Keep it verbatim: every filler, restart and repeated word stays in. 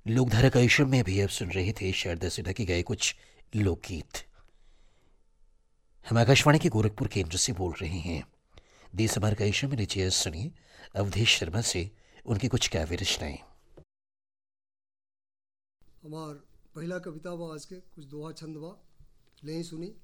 लोकधारा कार्यक्रम में भी आप सुन रहे थे शारदा सिन्हा के गाए कुछ लोकगीत। हम आकाशवाणी के गोरखपुर केंद्र से बोल रहे हैं। देश हमारे कार्यक्रम में नीचे सुनिए अवधेश शर्मा से उनकी कुछ काव्य रचनाएं। हमार पहला कविता बा आज के कुछ दोहा छंद बा ले ही सुनी।